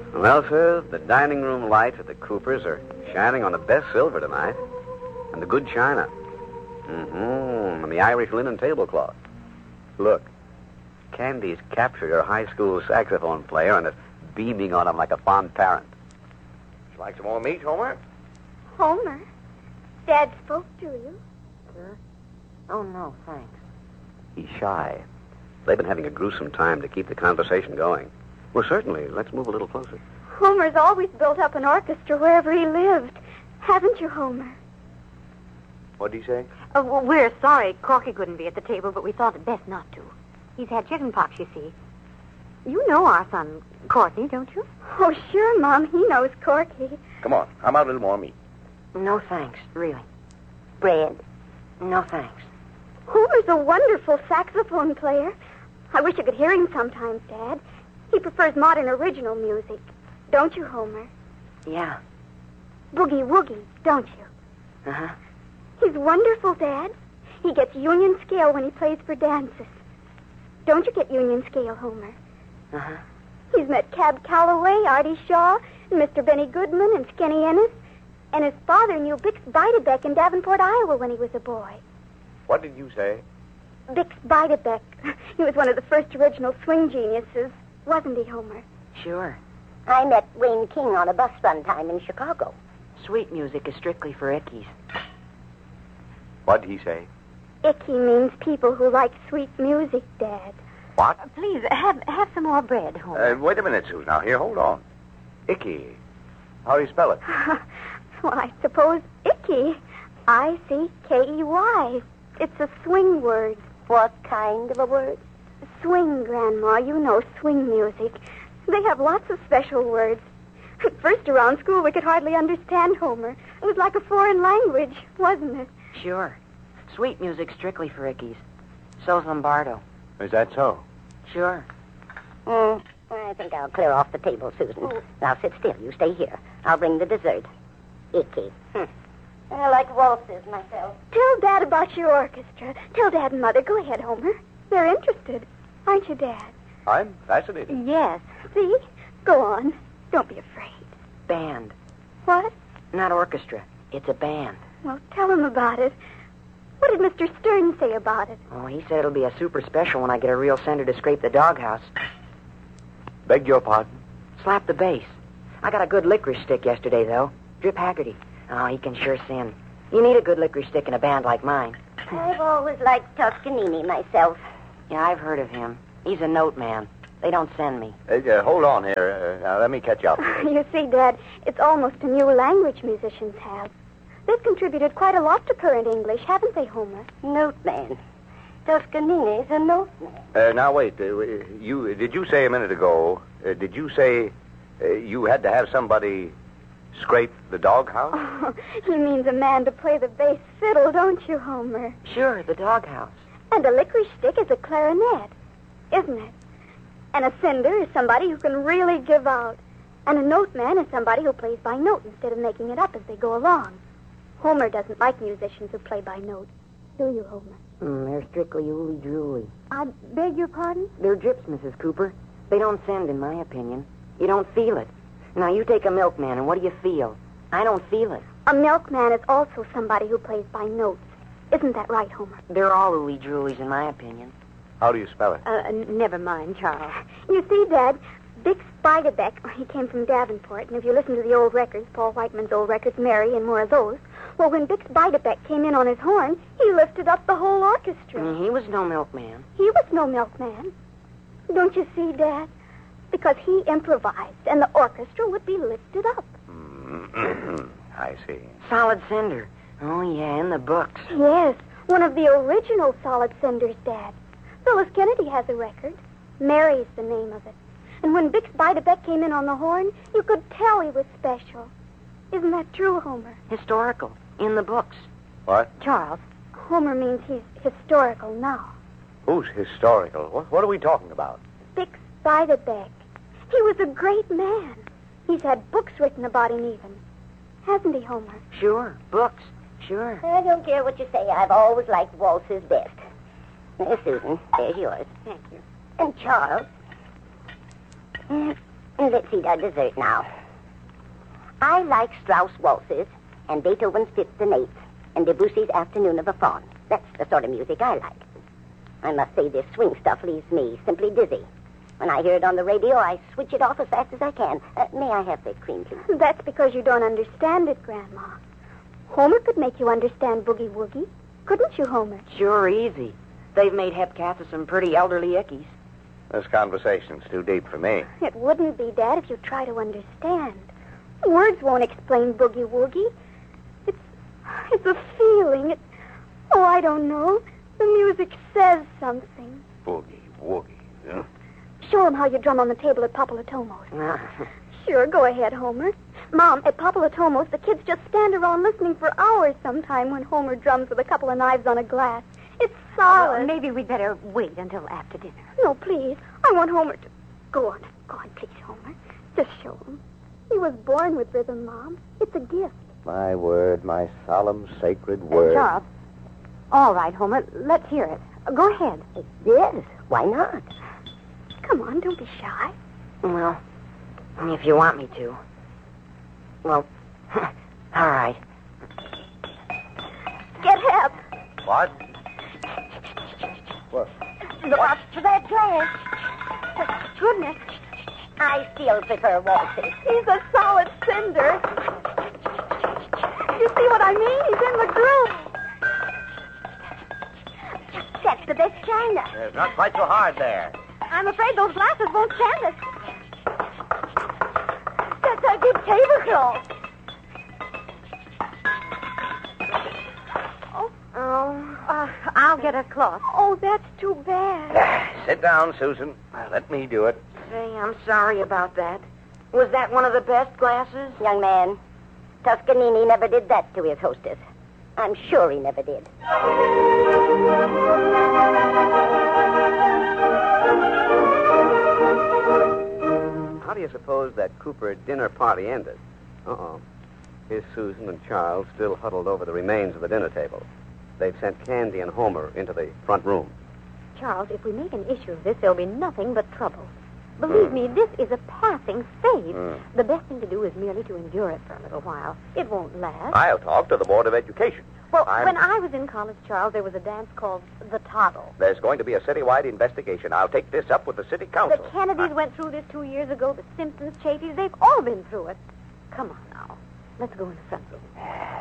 Well, sir, the dining room lights at the Coopers are shining on the best silver tonight. And the good china. Mm-hmm. And the Irish linen tablecloth. Look, Candy's captured her high school saxophone player and is beaming on him like a fond parent. Would you like some more meat, Homer? Homer? Dad spoke to you? Sir? Oh, no, thanks. He's shy. They've been having a gruesome time to keep the conversation going. Well, certainly. Let's move a little closer. Homer's always built up an orchestra wherever he lived. Haven't you, Homer? What did he say? Well, we're sorry Corky couldn't be at the table, but we thought it best not to. He's had chicken pox, you see. You know our son, Courtney, don't you? Oh, sure, Mom. He knows Corky. Come on. How about a little more meat? No, thanks, really. Bread? No, thanks. Homer's a wonderful saxophone player. I wish you could hear him sometimes, Dad. He prefers modern original music. Don't you, Homer? Yeah. Boogie woogie, don't you? Uh-huh. He's wonderful, Dad. He gets union scale when he plays for dances. Don't you get union scale, Homer? Uh-huh. He's met Cab Calloway, Artie Shaw, and Mr. Benny Goodman, and Skinny Ennis. And his father knew Bix Beiderbecke in Davenport, Iowa when he was a boy. What did you say? Bix Beiderbecke. He was one of the first original swing geniuses, wasn't he, Homer? Sure. I met Wayne King on a bus one time in Chicago. Sweet music is strictly for ickies. What did he say? Icky means people who like sweet music, Dad. What? Please, have some more bread, Homer. Wait a minute, Susan. Now, here, hold on. Icky. How do you spell it? Well, I suppose icky. I-C-K-E-Y. It's a swing word. What kind of a word? Swing, Grandma. You know swing music. They have lots of special words. At first, around school, we could hardly understand Homer. It was like a foreign language, wasn't it? Sure. Sweet music strictly for ickies. So's Lombardo. Is that so? Sure. I think I'll clear off the table, Susan. Oh. Now sit still. You stay here. I'll bring the dessert. Icky. I like waltzes myself. Tell Dad about your orchestra. Tell Dad and Mother. Go ahead, Homer. They're interested. Aren't you, Dad? I'm fascinated. Yes. See? Go on. Don't be afraid. Band. What? Not orchestra. It's a band. Well, tell him about it. What did Mr. Stern say about it? Oh, he said it'll be a super special when I get a real sender to scrape the doghouse. Beg your pardon? Slap the bass. I got a good licorice stick yesterday, though. Drip Haggerty. Oh, he can sure sing. You need a good licorice stick in a band like mine. I've always liked Toscanini myself. Yeah, I've heard of him. He's a note man. They don't send me. Hold on here. Now, let me catch up. You see, Dad, it's almost a new language musicians have. They've contributed quite a lot to current English, haven't they, Homer? Note man. Toscanini's a note man. Now, wait. Did you say a minute ago, did you say you had to have somebody scrape the doghouse? Oh, he means a man to play the bass fiddle, don't you, Homer? Sure, the doghouse. And a licorice stick is a clarinet, isn't it? And a sender is somebody who can really give out. And a note man is somebody who plays by note instead of making it up as they go along. Homer doesn't like musicians who play by note. Do you, Homer? They're strictly ooly-drooly. I beg your pardon? They're drips, Mrs. Cooper. They don't send, in my opinion. You don't feel it. Now, you take a milkman, and what do you feel? I don't feel it. A milkman is also somebody who plays by notes. Isn't that right, Homer? They're all ooly-droolies, in my opinion. How do you spell it? Never mind, Charles. You see, Dad, Bix Beiderbecke, he came from Davenport, and if you listen to the old records, Paul Whiteman's old records, Mary, and more of those, well, when Bix Beiderbecke came in on his horn, he lifted up the whole orchestra. He was no milkman. He was no milkman. Don't you see, Dad? Because he improvised, and the orchestra would be lifted up. I see. Solid sender. Oh, yeah, in the books. Yes, one of the original solid senders, Dad. Phyllis Kennedy has a record. Mary's the name of it. And when Bix Beiderbecke came in on the horn, you could tell he was special. Isn't that true, Homer? Historical. In the books. What? Charles, Homer means he's historical now. Who's historical? What are we talking about? Bix Beiderbecke. He was a great man. He's had books written about him even. Hasn't he, Homer? Sure. Books. Sure. I don't care what you say. I've always liked waltzes best. There's Susan. There's yours. Thank you. And Charles. Let's eat our dessert now. I like Strauss waltzes and Beethoven's Fifth and Eighth and Debussy's Afternoon of a Faun. That's the sort of music I like. I must say this swing stuff leaves me simply dizzy. When I hear it on the radio, I switch it off as fast as I can. May I have that cream, please? That's because you don't understand it, Grandma. Homer could make you understand Boogie Woogie. Couldn't you, Homer? Sure easy. They've made Hepcath some pretty elderly ickies. This conversation's too deep for me. It wouldn't be, Dad, if you try to understand. Words won't explain Boogie Woogie. It's a feeling. Oh, I don't know. The music says something. Boogie woogie, huh? Show him how you drum on the table at Popolotomos. Sure, go ahead, Homer. Mom, at Popolotomos, the kids just stand around listening for hours sometime when Homer drums with a couple of knives on a glass. It's solid. Well, maybe we'd better wait until after dinner. No, please. I want Homer to... Go on, please, Homer. Just show him. He was born with rhythm, Mom. It's a gift. My word, my solemn, sacred word. Charles. All right, Homer, let's hear it. Go ahead. Yes, why not? Come on, don't be shy. Well, if you want me to. Well, all right. Get Hep. What? What? Look out for that glass. Goodness, I still prefer waltzes. he's a solid cinder. You see what I mean? He's in the groove. That's the best china. It's not quite so hard there. I'm afraid those glasses won't stand it. That's a good tablecloth. I'll get a cloth. Oh, that's too bad. Sit down, Susan. Let me do it. Say, I'm sorry about that. Was that one of the best glasses? Young man, Toscanini never did that to his hostess. I'm sure he never did. How do you suppose that Cooper dinner party ended? Uh-oh. Here's Susan and Charles still huddled over the remains of the dinner table. They've sent Candy and Homer into the front room. Charles, if we make an issue of this, there'll be nothing but trouble. Believe me, this is a passing phase. The best thing to do is merely to endure it for a little while. It won't last. I'll talk to the Board of Education. Well, when I was in college, Charles, there was a dance called the Toddle. There's going to be a citywide investigation. I'll take this up with the city council. The Kennedys went through this 2 years ago. The Simpsons, Chafees, they've all been through it. Come on now. Let's go in the front room.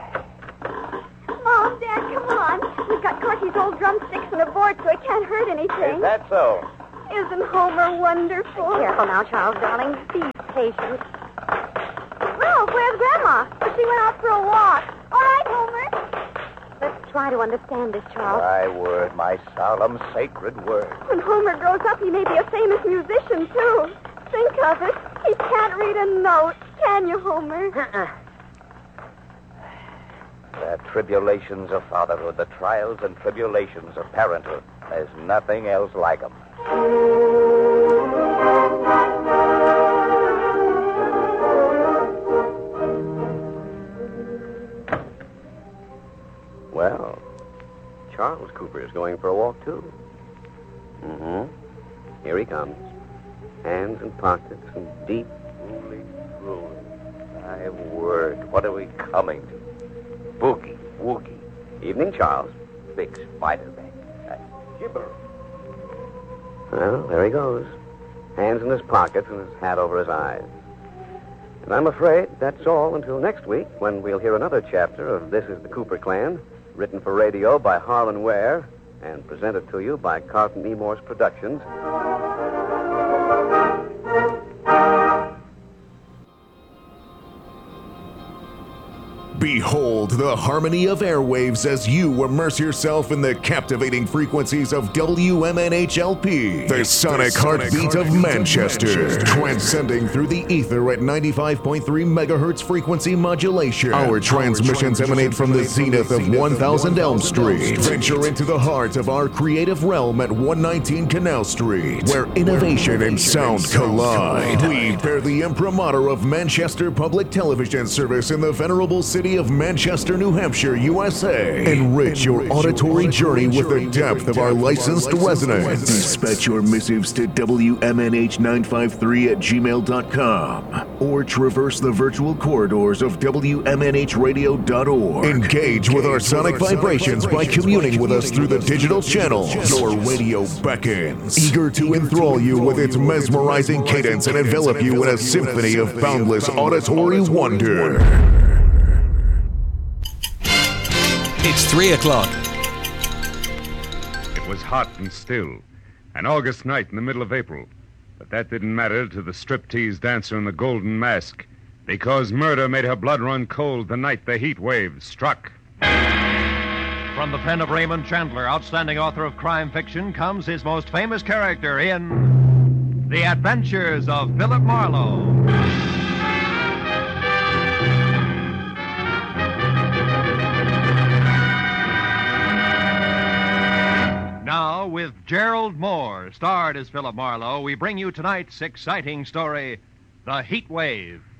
Mom, Dad, come on. We've got Corky's old drumsticks and a board so it can't hurt anything. Is that so? Isn't Homer wonderful? Careful now, Charles, darling. Be patient. Ralph, where's Grandma? She went out for a walk. All right, Homer. Let's try to understand this, Charles. My word, my solemn, sacred word. When Homer grows up, he may be a famous musician, too. Think of it. He can't read a note. Can you, Homer? The tribulations of fatherhood, the trials and tribulations of parenthood. There's nothing else like them. Well, Charles Cooper is going for a walk, too. Here he comes. Hands in pockets and deep. Truly. My word, what are we coming to? Boogie, woogie. Evening, Charles. Big spider bag. Gibber. Well, there he goes. Hands in his pockets and his hat over his eyes. And I'm afraid that's all until next week, when we'll hear another chapter of This is the Cooper Clan, written for radio by Harlan Ware and presented to you by Carlton E. Morse Productions. Behold the harmony of airwaves as you immerse yourself in the captivating frequencies of WMNHLP, the sonic heartbeat of Manchester, transcending through the ether at 95.3 megahertz frequency modulation. Our transmissions emanate from the zenith of 1000 Elm Street. Venture into the heart of our creative realm at 119 Canal Street, where innovation and sound collide. We bear the imprimatur of Manchester Public Television Service in the venerable city City of Manchester, New Hampshire, USA. Enrich your auditory journey with the depth of our licensed resonance. Dispatch your missives to WMNH953@gmail.com or traverse the virtual corridors of WMNHradio.org. Engage with our sonic vibrations by communing with us through the digital channels. Your radio beckons, eager to enthrall you with its mesmerizing cadence and envelop you in a symphony of boundless auditory wonder. It's 3 o'clock. It was hot and still, an August night in the middle of April. But that didn't matter to the striptease dancer in the golden mask, because murder made her blood run cold the night the heat wave struck. From the pen of Raymond Chandler, outstanding author of crime fiction, comes his most famous character in The Adventures of Philip Marlowe. Now, with Gerald Moore, starred as Philip Marlowe, we bring you tonight's exciting story, The Heat Wave.